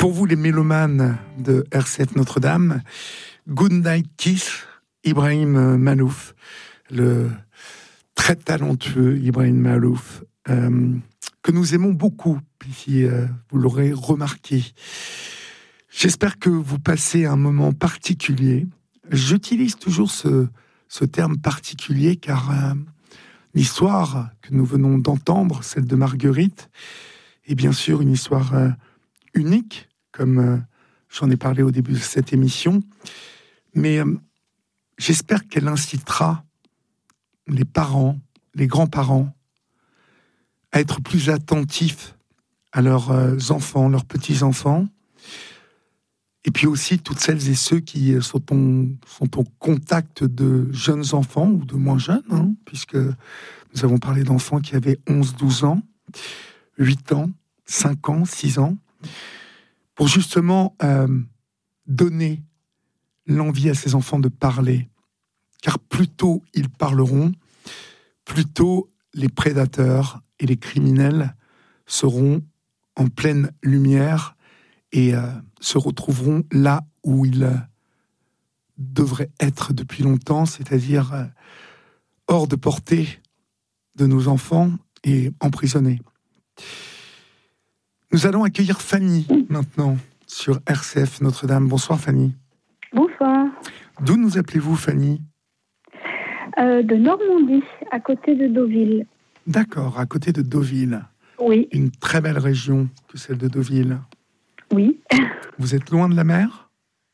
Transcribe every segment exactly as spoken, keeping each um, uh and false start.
Pour vous, les mélomanes de R C F Notre-Dame, Good Night Kiss, Ibrahim Malouf, le très talentueux Ibrahim Malouf, euh, que nous aimons beaucoup, si euh, vous l'aurez remarqué. J'espère que vous passez un moment particulier. J'utilise toujours ce, ce terme particulier car euh, l'histoire que nous venons d'entendre, celle de Marguerite, est bien sûr une histoire euh, unique, comme euh, j'en ai parlé au début de cette émission, mais euh, j'espère qu'elle incitera les parents, les grands-parents, à être plus attentifs à leurs euh, enfants, leurs petits-enfants, et puis aussi toutes celles et ceux qui sont en, sont en contact de jeunes enfants, ou de moins jeunes, hein, puisque nous avons parlé d'enfants qui avaient onze douze ans, huit ans, cinq ans, six ans, pour justement euh, donner l'envie à ces enfants de parler. Car plus tôt ils parleront, plus tôt les prédateurs et les criminels seront en pleine lumière et euh, se retrouveront là où ils euh, devraient être depuis longtemps, c'est-à-dire euh, hors de portée de nos enfants et emprisonnés. Nous allons accueillir Fanny maintenant sur R C F Notre-Dame. Bonsoir Fanny. Bonsoir. D'où nous appelez-vous Fanny ? euh, De Normandie, à côté de Deauville. D'accord, à côté de Deauville. Oui. Une très belle région que celle de Deauville. Oui. Vous êtes loin de la mer ?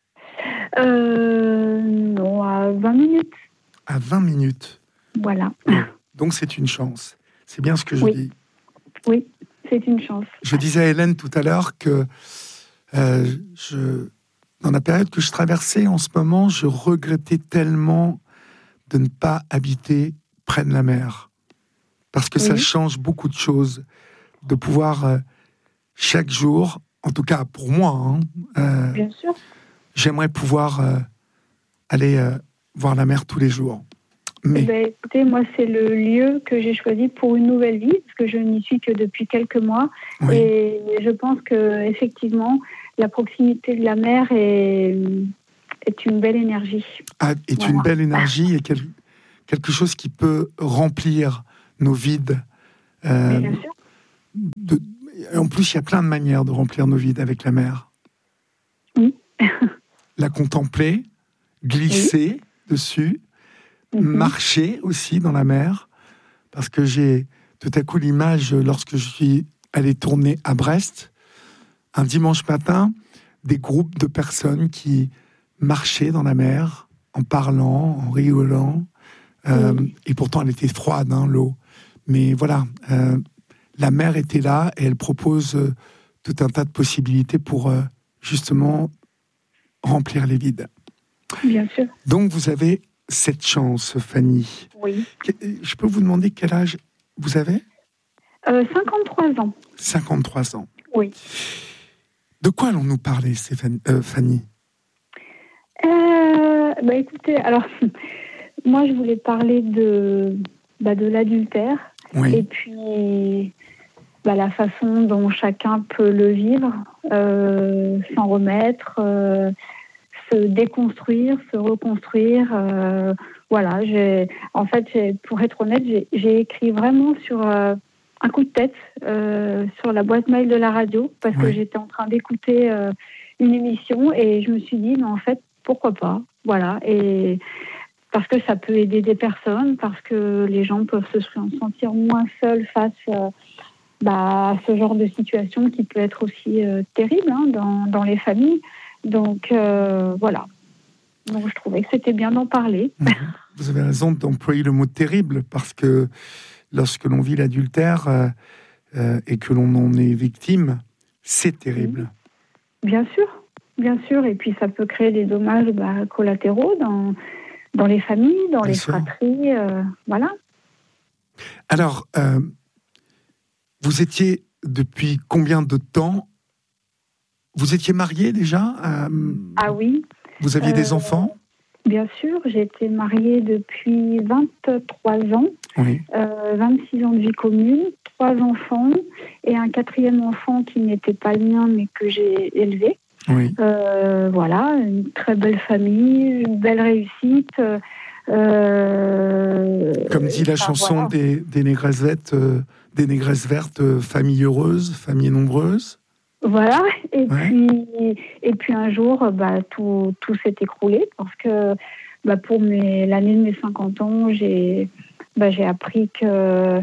euh, Non, à vingt minutes. À vingt minutes. Voilà. Donc c'est une chance. C'est bien ce que je oui. dis. Oui, c'est une chance. Je disais à Hélène tout à l'heure que euh, je, dans la période que je traversais en ce moment, je regrettais tellement de ne pas habiter près de la mer. Parce que oui. Ça change beaucoup de choses. De pouvoir, euh, chaque jour, en tout cas pour moi, hein, euh, bien sûr. J'aimerais pouvoir euh, aller euh, voir la mer tous les jours. Mais... Eh ben, écoutez, moi, c'est le lieu que j'ai choisi pour une nouvelle vie, parce que je n'y suis que depuis quelques mois. Oui. Et je pense qu'effectivement, la proximité de la mer est, est une belle énergie. Ah, est voilà. Une belle énergie et quel, quelque chose qui peut remplir nos vides. Euh, bien sûr. De, en plus, il y a plein de manières de remplir nos vides avec la mer. Oui. La contempler, glisser oui. dessus, mm-hmm. marcher aussi dans la mer, parce que j'ai tout à coup l'image, lorsque je suis allé tourner à Brest, un dimanche matin, des groupes de personnes qui marchaient dans la mer, en parlant, en rigolant, euh, oui. et pourtant elle était froide, hein, l'eau. Mais voilà, euh, la mer était là et elle propose euh, tout un tas de possibilités pour euh, justement remplir les vides. Bien sûr. Donc vous avez cette chance, Fanny. Oui. Je peux vous demander quel âge vous avez ? euh, cinquante-trois ans. cinquante-trois ans. Oui. De quoi allons-nous parler, Stéphanie, euh, Fanny ? euh, bah écoutez, alors moi je voulais parler de, bah, de l'adultère. Oui. Et puis bah, la façon dont chacun peut le vivre, euh, s'en remettre, euh, se déconstruire, se reconstruire. Euh, voilà, j'ai, en fait, j'ai, pour être honnête, j'ai, j'ai écrit vraiment sur euh, un coup de tête euh, sur la boîte mail de la radio parce oui. que j'étais en train d'écouter euh, une émission et je me suis dit, mais en fait, pourquoi pas ? Voilà, et parce que ça peut aider des personnes, parce que les gens peuvent se sentir moins seuls face euh, bah, à ce genre de situation qui peut être aussi euh, terrible hein, dans, dans les familles. Donc, euh, voilà. Donc, je trouvais que c'était bien d'en parler. Mmh. Vous avez raison d'employer le mot « terrible » parce que lorsque l'on vit l'adultère euh, euh, et que l'on en est victime, c'est terrible. Bien sûr, bien sûr. Et puis, ça peut créer des dommages bah, collatéraux dans... dans les familles, dans Bien les sûr. fratries, euh, voilà. Alors, euh, vous étiez depuis combien de temps ? Vous étiez mariée déjà ? euh, Ah oui. Vous aviez euh, des enfants ? Bien sûr, j'ai été mariée depuis vingt-trois ans, oui. euh, vingt-six ans de vie commune, trois enfants et un quatrième enfant qui n'était pas le mien mais que j'ai élevé. Oui. Euh, voilà, une très belle famille, une belle réussite. Euh, Comme dit la enfin, chanson voilà. des, des négresses vertes, euh, des négresses vertes, euh, famille heureuse, famille nombreuse. Voilà, et Ouais. puis et puis un jour, bah, tout, tout s'est écroulé parce que bah, pour mes, l'année de mes cinquante ans, j'ai, bah, j'ai appris que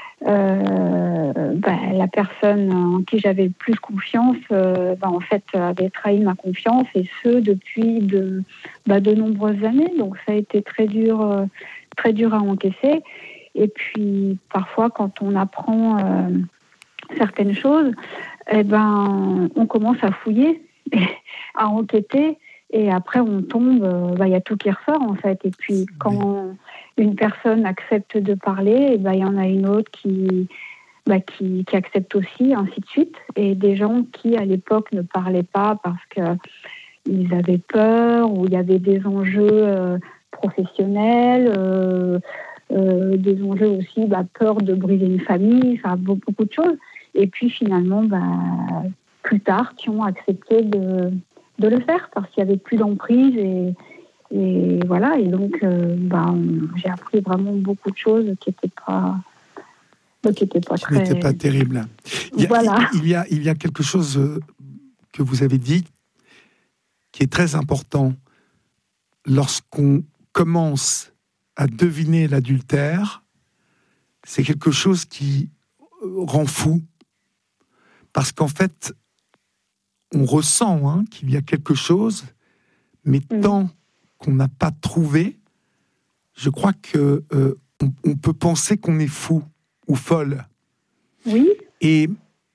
euh, bah, la personne en qui j'avais le plus confiance, euh, bah, en fait, avait trahi ma confiance, et ce depuis de, bah, de nombreuses années. Donc ça a été très dur, euh, très dur à encaisser. Et puis parfois, quand on apprend euh, certaines choses, eh ben, on commence à fouiller, à enquêter, et après on tombe, il bah, y a tout qui ressort en fait. Et puis quand une personne accepte de parler, il bah, y en a une autre qui, bah, qui, qui accepte aussi, ainsi de suite. Et des gens qui à l'époque ne parlaient pas parce qu'ils avaient peur, ou il y avait des enjeux euh, professionnels, euh, euh, des enjeux aussi, bah, peur de briser une famille, enfin beaucoup, beaucoup de choses. Et puis finalement, bah, plus tard, qui ont accepté de, de le faire parce qu'il n'y avait plus d'emprise. Et, et voilà, et donc euh, bah, on, j'ai appris vraiment beaucoup de choses qui n'étaient pas, qui étaient pas qui très... n'était pas terrible. Il y, a, Voilà. il, y a, il y a quelque chose que vous avez dit qui est très important. Lorsqu'on commence à deviner l'adultère, c'est quelque chose qui rend fou. Parce qu'en fait, on ressent hein, qu'il y a quelque chose, mais mmh. tant qu'on n'a pas trouvé, je crois qu'on euh, on peut penser qu'on est fou ou folle. Oui. Et,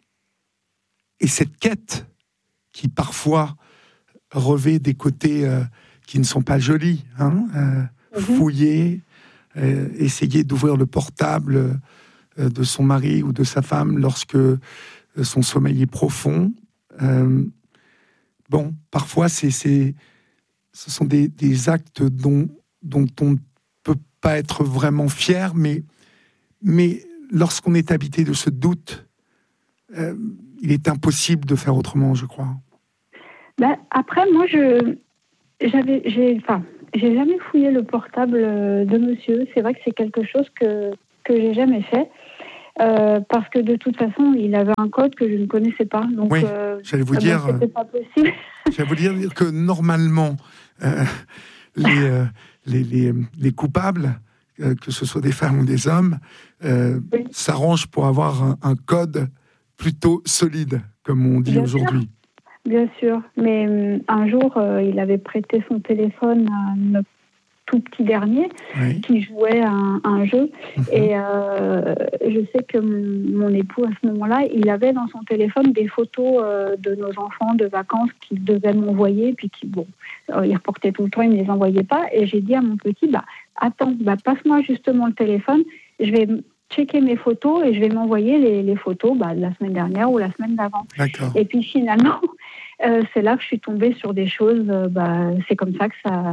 et cette quête qui parfois revêt des côtés euh, qui ne sont pas jolis, hein, euh, mmh. fouiller, euh, essayer d'ouvrir le portable euh, de son mari ou de sa femme lorsque euh, son sommeil est profond. Euh, bon, parfois, c'est, c'est, ce sont des, des actes dont, dont on ne peut pas être vraiment fier, mais, mais lorsqu'on est habité de ce doute, euh, il est impossible de faire autrement, je crois. Ben, après, moi, je j'avais, j'ai, enfin, j'ai jamais fouillé le portable de monsieur. C'est vrai que c'est quelque chose que que j'ai jamais fait. Euh, parce que de toute façon, il avait un code que je ne connaissais pas. Donc, oui, euh, j'allais vous dire, bon, c'était pas possible. J'allais vous dire que normalement, euh, les, euh, les, les, les coupables, euh, que ce soit des femmes ou des hommes, euh, oui. s'arrangent pour avoir un, un code plutôt solide, comme on dit Bien aujourd'hui. Sûr. Bien sûr, mais euh, un jour, euh, il avait prêté son téléphone à notre tout petit dernier oui. qui jouait à un, à un jeu. Mmh. Et euh, je sais que mon, mon époux, à ce moment-là, il avait dans son téléphone des photos euh, de nos enfants de vacances qu'il devait m'envoyer, puis qui, bon, euh, il reportait tout le temps, il ne les envoyait pas. Et j'ai dit à mon petit, bah, attends, bah, passe-moi justement le téléphone, je vais checker mes photos et je vais m'envoyer les, les photos bah, de la semaine dernière ou la semaine d'avant. D'accord. Et puis finalement, euh, c'est là que je suis tombée sur des choses, euh, bah, c'est comme ça que ça...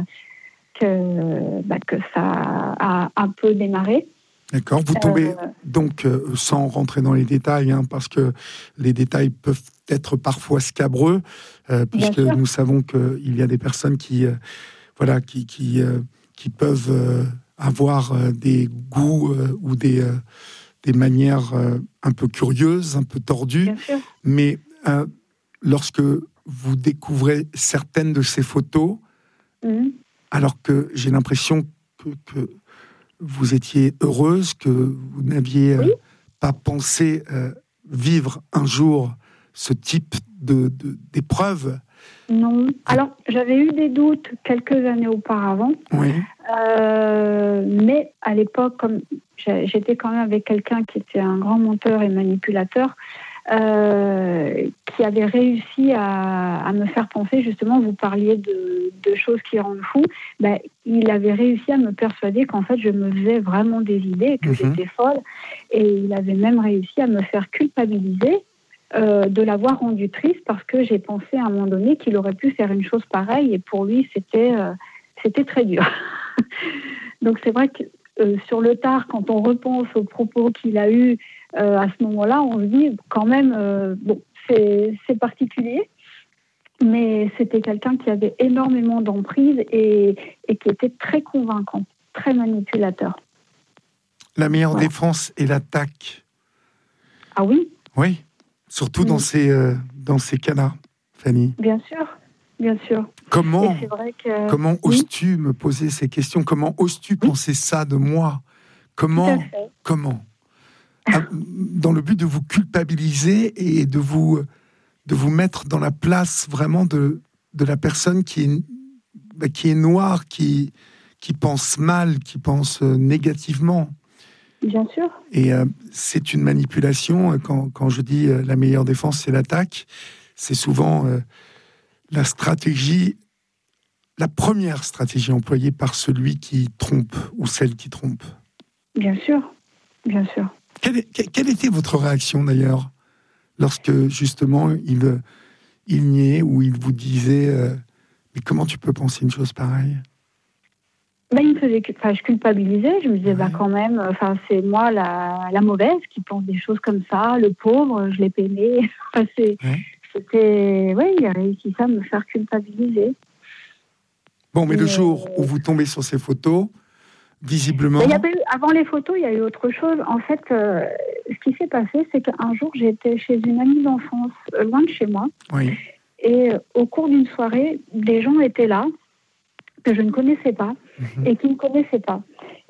Que, bah, que ça a un peu démarré. D'accord. Vous tombez euh, donc, euh, sans rentrer dans les détails, hein, parce que les détails peuvent être parfois scabreux, euh, puisque nous savons qu'il y a des personnes qui, euh, voilà, qui, qui, euh, qui peuvent euh, avoir euh, des goûts euh, ou des, euh, des manières euh, un peu curieuses, un peu tordues. Mais euh, lorsque vous découvrez certaines de ces photos, mmh. alors que j'ai l'impression que, que vous étiez heureuse, que vous n'aviez oui. euh, pas pensé euh, vivre un jour ce type de, de, d'épreuve. Non. Alors, j'avais eu des doutes quelques années auparavant. Oui. Euh, mais à l'époque, comme j'étais quand même avec quelqu'un qui était un grand menteur et manipulateur, Euh, qui avait réussi à, à me faire penser, justement, vous parliez de, de choses qui rendent fou, ben, il avait réussi à me persuader qu'en fait je me faisais vraiment des idées, que mm-hmm. j'étais folle, et il avait même réussi à me faire culpabiliser euh, de l'avoir rendu triste, parce que j'ai pensé à un moment donné qu'il aurait pu faire une chose pareille, et pour lui c'était, euh, c'était très dur. Donc c'est vrai que Euh, sur le tard, quand on repense aux propos qu'il a eus euh, à ce moment-là, on se dit quand même, euh, bon, c'est, c'est particulier, mais c'était quelqu'un qui avait énormément d'emprise et, et qui était très convaincant, très manipulateur. La meilleure Voilà. défense est l'attaque. Ah oui? Oui, surtout Mm. dans ces, euh, dans ces cas-là, Fanny. Bien sûr, bien sûr. Comment, et c'est vrai que, comment oui, oses-tu me poser ces questions? Comment oses-tu oui, penser ça de moi? tout à Comment, fait. comment Ah, dans le but de vous culpabiliser et de vous, de vous mettre dans la place vraiment de, de la personne qui est, bah, qui est noire, qui, qui pense mal, qui pense euh, négativement. Bien sûr. Et euh, c'est une manipulation. Quand, quand je dis euh, la meilleure défense, c'est l'attaque, c'est souvent euh, la stratégie, la première stratégie employée par celui qui trompe ou celle qui trompe. Bien sûr, bien sûr. Quelle, quelle était votre réaction d'ailleurs lorsque justement il, il niait ou il vous disait euh, mais comment tu peux penser une chose pareille? Ben, il me faisait, enfin, je culpabilisais, je me disais, Ouais. bah, quand même, enfin, c'est moi la, la mauvaise qui pense des choses comme ça, le pauvre, je l'ai peiné. Enfin, c'est, Ouais. c'était, oui, il a réussi ça à me faire culpabiliser. Bon, mais Et le euh, jour où vous tombez sur ces photos, visiblement... ben, il y avait eu, avant les photos, il y a eu autre chose. En fait, euh, ce qui s'est passé, c'est qu'un jour, j'étais chez une amie d'enfance, euh, loin de chez moi, Oui. et euh, au cours d'une soirée, des gens étaient là, que je ne connaissais pas, Mhm. et qui ne me connaissaient pas.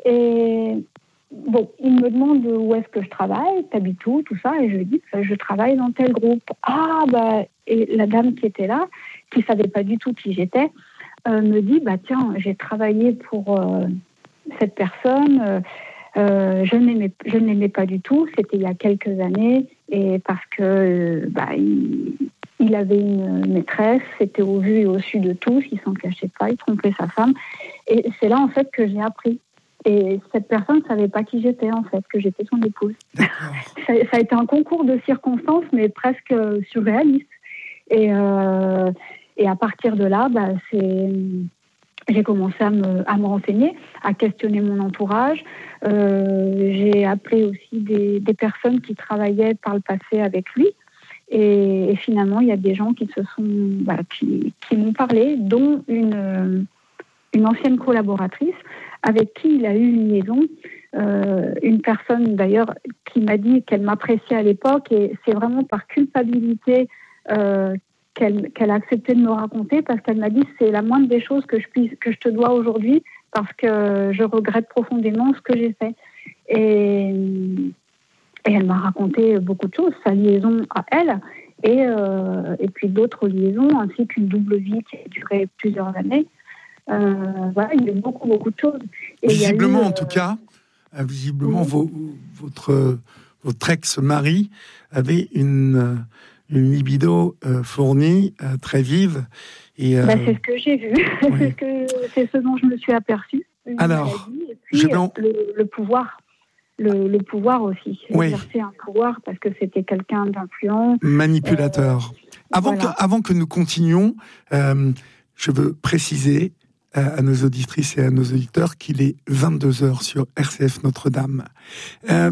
Et bon, ils me demandent où est-ce que je travaille, t'habites où, tout ça, et je lui dis que je travaille dans tel groupe. Ah, bah, et la dame qui était là, qui savait pas du tout qui j'étais, euh, me dit, bah tiens, j'ai travaillé pour euh, cette personne, euh, euh, je, n'aimais, je ne l'aimais pas du tout, c'était il y a quelques années, et parce que, bah, il, il avait une maîtresse, c'était au vu et au su de tous, il s'en cachait pas, il trompait sa femme, et c'est là, en fait, que j'ai appris. Et cette personne ne savait pas qui j'étais, en fait, que j'étais son épouse. D'accord. Ça, ça a été un concours de circonstances, mais presque surréaliste. Et, euh, et à partir de là, bah, c'est... j'ai commencé à me, à me renseigner, à questionner mon entourage. Euh, j'ai appelé aussi des, des personnes qui travaillaient par le passé avec lui. Et, et finalement, il y a des gens qui, se sont, bah, qui, qui m'ont parlé, dont une, une ancienne collaboratrice avec qui il a eu une liaison. Euh, une personne d'ailleurs qui m'a dit qu'elle m'appréciait à l'époque, et c'est vraiment par culpabilité euh, qu'elle, qu'elle a accepté de me raconter, parce qu'elle m'a dit c'est la moindre des choses que je, puisse, que je te dois aujourd'hui, parce que je regrette profondément ce que j'ai fait. Et, et elle m'a raconté beaucoup de choses, sa liaison à elle, et, euh, et puis d'autres liaisons, ainsi qu'une double vie qui a duré plusieurs années. Euh, voilà, il y a eu beaucoup, beaucoup de choses. Et Visiblement, il y a eu, en tout euh, cas, euh, visiblement, oui. vos, votre, votre ex-mari avait une, euh, une libido euh, fournie, euh, très vive. Et, euh, Bah, c'est ce que j'ai vu, oui. c'est, ce que, c'est ce dont je me suis aperçue. Une Alors, maladie, et je puis vais en... le, le pouvoir. Le, le pouvoir aussi. Oui. Exercer un pouvoir parce que c'était quelqu'un d'influent. Manipulateur. Euh, avant, voilà. que, avant que nous continuions, euh, je veux préciser à nos auditrices et à nos auditeurs qu'il est vingt-deux heures sur R C F Notre-Dame. Euh,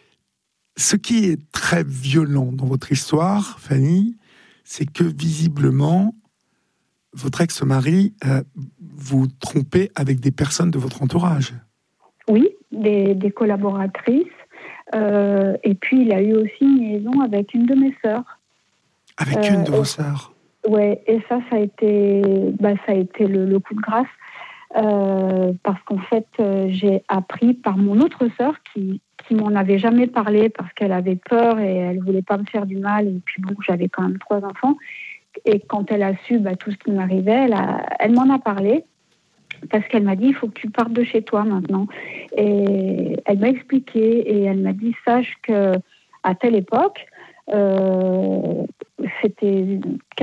ce qui est très violent dans votre histoire, Fanny, c'est que visiblement, votre ex-mari euh, vous trompait avec des personnes de votre entourage. Oui, des, des collaboratrices. Euh, et puis, il a eu aussi une liaison avec une de mes sœurs. Avec Euh, une de vos et, sœurs. Ouais, et ça, ça a été, bah, ça a été le, le coup de grâce. Euh, parce qu'en fait, euh, j'ai appris par mon autre sœur qui, qui m'en avait jamais parlé parce qu'elle avait peur et elle voulait pas me faire du mal. Et puis bon, j'avais quand même trois enfants. Et quand elle a su bah, tout ce qui m'arrivait, elle, a, elle m'en a parlé parce qu'elle m'a dit il faut que tu partes de chez toi maintenant. Et elle m'a expliqué et elle m'a dit sache que à telle époque, euh, c'était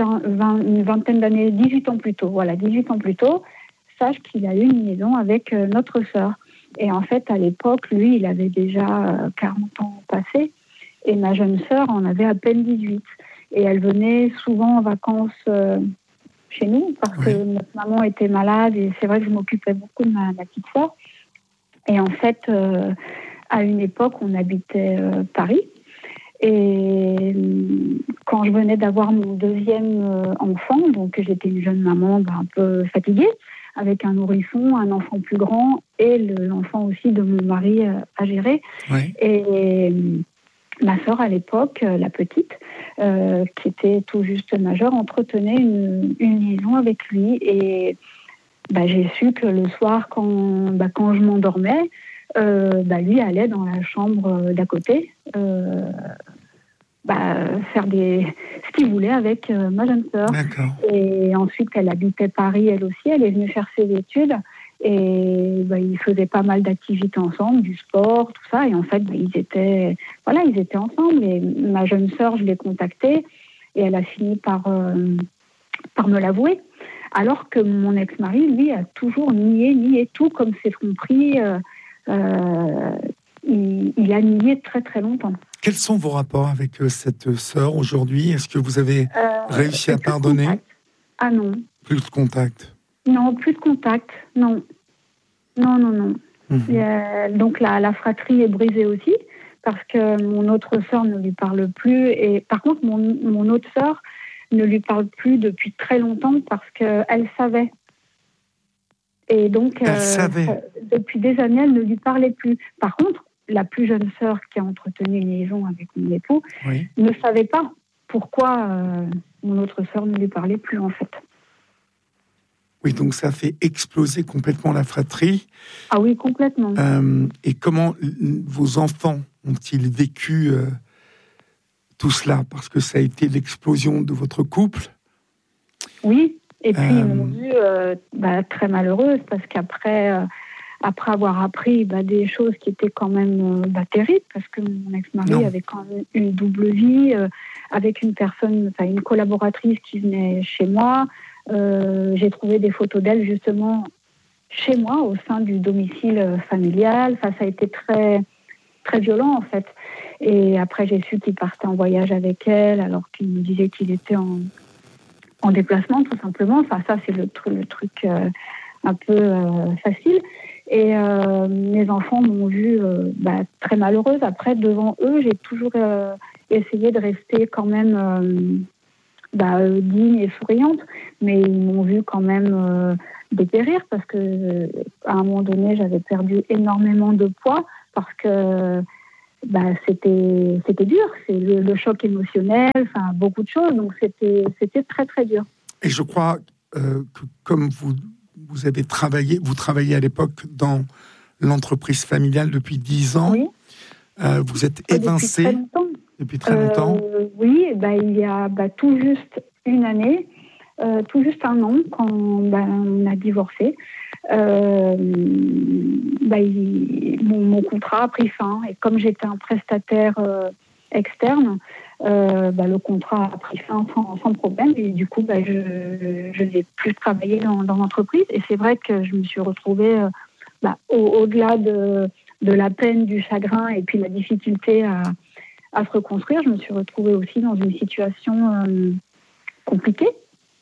une vingtaine d'années, dix-huit ans plus tôt. Voilà, dix-huit ans plus tôt. Sache qu'il a eu une liaison avec euh, notre sœur. Et en fait, à l'époque, lui, il avait déjà euh, quarante ans passés, et ma jeune sœur en avait à peine dix-huit. Et elle venait souvent en vacances euh, chez nous, parce oui. que notre maman était malade, et c'est vrai que je m'occupais beaucoup de ma, ma petite sœur. Et en fait, euh, à une époque, on habitait euh, Paris. Et quand je venais d'avoir mon deuxième euh, enfant, donc j'étais une jeune maman bah, un peu fatiguée, avec un nourrisson, un enfant plus grand et le, l'enfant aussi de mon mari euh, à gérer. Oui. Et ma sœur, à l'époque, la petite, euh, qui était tout juste majeure, entretenait une, une liaison avec lui. Et bah, j'ai su que le soir, quand, bah, quand je m'endormais, euh, bah, lui allait dans la chambre d'à côté euh, bah, faire des, ce qu'il voulait avec euh, ma jeune sœur. D'accord. Et ensuite, elle habitait Paris, elle aussi. Elle est venue faire ses études. Et bah, ils faisaient pas mal d'activités ensemble, du sport, tout ça. Et en fait, bah, ils étaient, voilà, ils étaient ensemble. Et ma jeune sœur, je l'ai contactée et elle a fini par, euh, par me l'avouer. Alors que mon ex-mari, lui, a toujours nié, nié tout, comme c'est compris. Euh, euh, il, il a nié très très longtemps. Quels sont vos rapports avec euh, cette sœur aujourd'hui ? Est-ce que vous avez euh, réussi à pardonner ? Ah non. Plus de contact. Non, plus de contact, non. Non, non, non. Mmh. A, donc la, la fratrie est brisée aussi, parce que mon autre sœur ne lui parle plus. Et par contre, mon, mon autre sœur ne lui parle plus depuis très longtemps, parce qu'elle savait. Et donc, elle euh, savait. depuis des années, elle ne lui parlait plus. Par contre, la plus jeune sœur qui a entretenu une liaison avec mon époux oui. ne savait pas pourquoi euh, mon autre sœur ne lui parlait plus, en fait. Oui, donc ça fait exploser complètement la fratrie. Ah oui, complètement. Euh, et comment vos enfants ont-ils vécu euh, tout cela ? Parce que ça a été l'explosion de votre couple. Oui, et puis euh... ils m'ont vue euh, bah, très malheureuse, parce qu'après euh, après avoir appris bah, des choses qui étaient quand même euh, bah, terribles, parce que mon ex-mari non. avait quand même une double vie, euh, avec une personne, enfin une collaboratrice qui venait chez moi. Euh, j'ai trouvé des photos d'elle justement chez moi, au sein du domicile familial. Enfin, ça a été très, très violent en fait. Et après, j'ai su qu'il partait en voyage avec elle, alors qu'il me disait qu'il était en, en déplacement, tout simplement. Enfin, ça, c'est le, tr- le truc euh, un peu euh, facile. Et euh, mes enfants m'ont vue euh, bah, très malheureuse. Après, devant eux, j'ai toujours euh, essayé de rester quand même euh, bah, digne et souriante, mais ils m'ont vue quand même euh, dépérir, parce que euh, à un moment donné, j'avais perdu énormément de poids, parce que bah, c'était, c'était dur, c'est le, le choc émotionnel, enfin beaucoup de choses, donc c'était, c'était très très dur. Et je crois euh, que comme vous, vous avez travaillé, vous travaillez à l'époque dans l'entreprise familiale depuis dix ans, oui. euh, vous êtes évincé depuis très longtemps. Depuis très longtemps. Euh, oui, bah, il y a bah, tout juste une année, euh, tout juste un an, quand bah, on a divorcé. Euh, bah, il, mon, mon contrat a pris fin, et comme j'étais un prestataire euh, externe, euh, bah, le contrat a pris fin sans, sans problème, et du coup bah, je, je n'ai plus travaillé dans, dans l'entreprise. Et c'est vrai que je me suis retrouvée euh, bah, au, au-delà de, de la peine, du chagrin et puis la difficulté à, à se reconstruire, je me suis retrouvée aussi dans une situation euh, compliquée.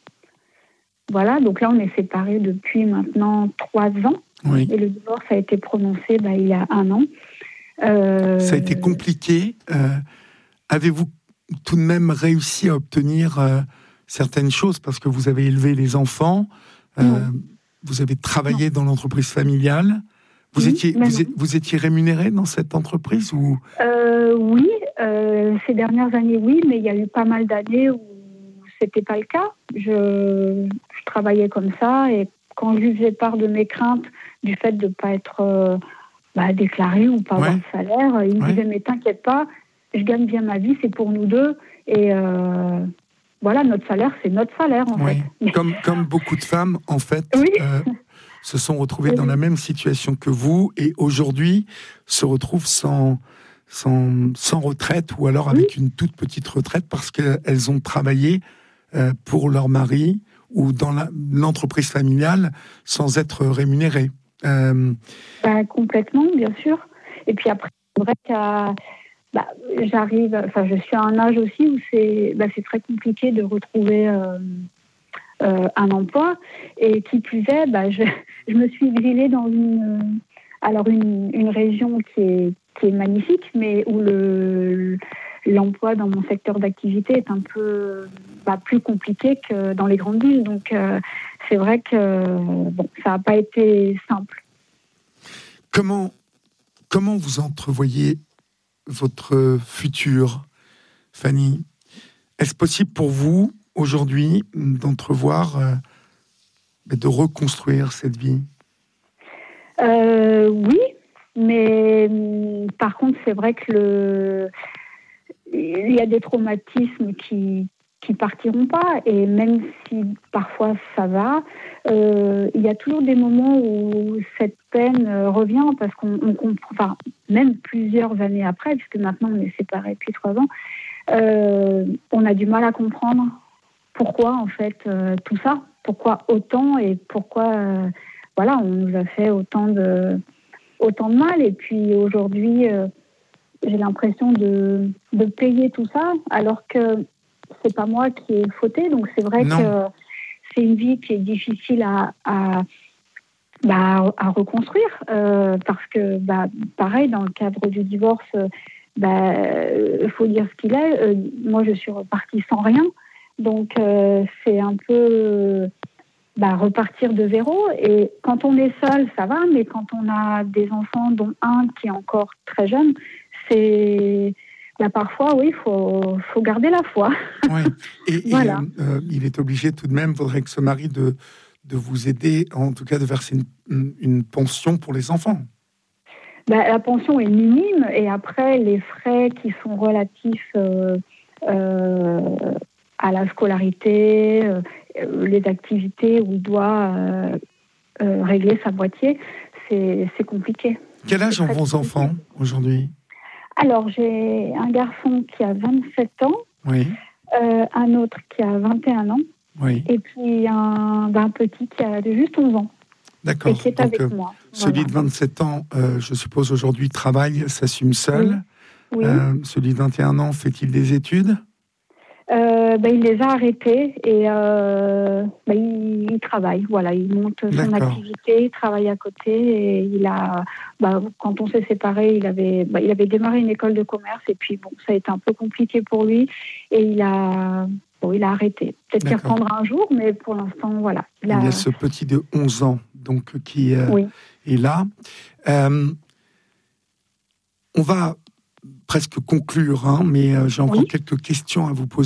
Voilà, donc là, on est séparés depuis maintenant trois ans. Oui. Et le divorce a été prononcé bah, il y a un an. Euh... Ça a été compliqué. Euh, avez-vous tout de même réussi à obtenir euh, certaines choses, parce que vous avez élevé les enfants, euh, vous avez travaillé non. dans l'entreprise familiale. Vous, oui, étiez, vous, vous étiez rémunéré dans cette entreprise ou... euh, Oui, euh, ces dernières années, oui, mais il y a eu pas mal d'années où c'était pas le cas. Je, je travaillais comme ça, et quand je lui faisais part de mes craintes du fait de ne pas être euh, bah, déclaré ou pas ouais. avoir de salaire, il me ouais. disait mais t'inquiète pas, je gagne bien ma vie, c'est pour nous deux, et euh, voilà, notre salaire, c'est notre salaire en ouais. fait. Comme, comme beaucoup de femmes, en fait, oui. euh, se sont retrouvées oui. dans la même situation que vous, et aujourd'hui se retrouvent sans... Sans, sans retraite, ou alors avec oui. une toute petite retraite, parce qu'elles ont travaillé euh, pour leur mari ou dans la, l'entreprise familiale sans être rémunérées. Euh... Bah, complètement, bien sûr. Et puis après, c'est vrai que bah, j'arrive, enfin, je suis à un âge aussi où c'est, bah, c'est très compliqué de retrouver euh, euh, un emploi. Et qui plus est, bah, je, je me suis exilée dans une, alors une, une région qui est qui est magnifique, mais où le, l'emploi dans mon secteur d'activité est un peu bah, plus compliqué que dans les grandes villes. Donc, euh, c'est vrai que bon, ça n'a pas été simple. Comment, comment vous entrevoyez votre futur, Fanny? Est-ce possible pour vous, aujourd'hui, d'entrevoir, euh, de reconstruire cette vie? euh, Oui, mais par contre, c'est vrai que le... il y a des traumatismes qui qui partiront pas, et même si parfois ça va, euh, il y a toujours des moments où cette peine euh, revient, parce qu'on on comprend, enfin, même plusieurs années après, puisque maintenant on est séparés depuis trois ans, euh, on a du mal à comprendre pourquoi en fait euh, tout ça, pourquoi autant, et pourquoi euh, voilà, on nous a fait autant de autant de mal. Et puis aujourd'hui, euh, j'ai l'impression de de payer tout ça, alors que c'est pas moi qui ai fauté. Donc c'est vrai Non. que c'est une vie qui est difficile à, à, bah, à reconstruire, euh, parce que bah, pareil, dans le cadre du divorce, il bah, euh, faut dire ce qu'il est. Euh, moi, je suis repartie sans rien. Donc euh, c'est un peu bah, repartir de zéro. Et quand on est seul, ça va, mais quand on a des enfants, dont un qui est encore très jeune, c'est... Là, parfois, oui, il faut, faut garder la foi. Oui. Et, Voilà. et euh, il est obligé tout de même, faudrait que ce mari de, de vous aider, en tout cas de verser une, une pension pour les enfants. Ben, la pension est minime, et après, les frais qui sont relatifs euh, euh, à la scolarité, euh, les activités où il doit euh, euh, régler sa moitié, c'est, c'est compliqué. Quel âge C'est ont très vos compliqué. enfants aujourd'hui? Alors, j'ai un garçon qui a vingt-sept ans, Oui. euh, un autre qui a vingt et un ans, Oui. et puis un, un petit qui a juste onze ans. D'accord. Et qui est Donc, avec euh, moi. celui Voilà. de vingt-sept ans, euh, je suppose aujourd'hui, travaille, s'assume seul. Oui. Euh, celui de vingt et un ans, fait-il des études? Euh, ben, il les a arrêtés, et euh, ben, il, il travaille. Voilà, il monte son D'accord. activité, il travaille à côté, et il a. Ben, quand on s'est séparés, il avait, ben, il avait démarré une école de commerce, et puis bon, ça a été un peu compliqué pour lui, et il a, bon, il a arrêté. Peut-être qu'il D'accord. reprendra un jour, mais pour l'instant, voilà. Il, a... Il y a ce petit de onze ans, donc qui euh, oui. est là. Euh, on va presque conclure, hein, mais euh, j'ai encore Oui. quelques questions à vous poser.